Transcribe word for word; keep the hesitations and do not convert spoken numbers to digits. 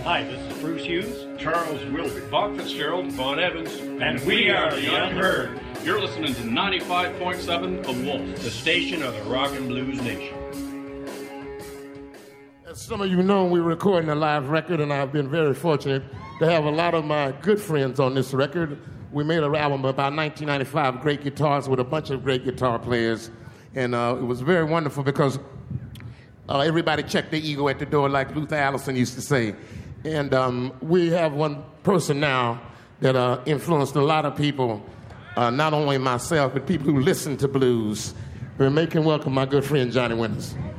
Hi, this is Bruce Hughes, Charles Wilby, Bob Fitzgerald, Vaughn Evans, and we are the Unheard. You're listening to ninety-five point seven The Wolf, the station of the rock and blues nation. As some of you know, we're recording a live record, and I've been very fortunate to have a lot of my good friends on this record. We made an album about nineteen ninety-five, Great Guitars, with a bunch of great guitar players. And uh, it was very wonderful because uh, everybody checked their ego at the door, like Luther Allison used to say. And um, we have one person now that uh, influenced a lot of people, uh, not only myself, but people who listen to blues. We're making welcome my good friend, Johnny Winters.